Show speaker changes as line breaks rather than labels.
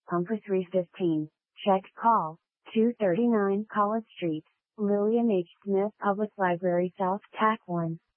Pumper 315. Check call. 239 College Street, Lillian H. Smith Public Library South, TAC 1.